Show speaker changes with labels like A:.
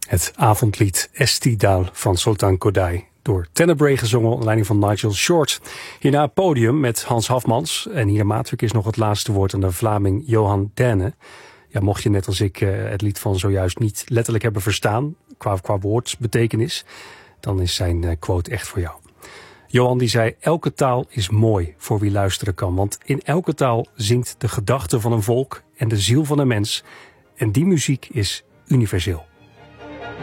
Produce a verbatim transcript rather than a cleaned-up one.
A: Het avondlied Estidaal van Sultan Kodály. Door Tenebrae gezongen onder leiding van Nigel Short. Hierna het podium met Hans Hafmans. En hier maatwerk is nog het laatste woord aan de Vlaming Johan Denne. Ja, mocht je net als ik uh, het lied van zojuist niet letterlijk hebben verstaan, qua, qua woordsbetekenis, dan is zijn uh, quote echt voor jou. Johan die zei, elke taal is mooi voor wie luisteren kan. Want in elke taal zingt de gedachte van een volk en de ziel van een mens. En die muziek is universeel.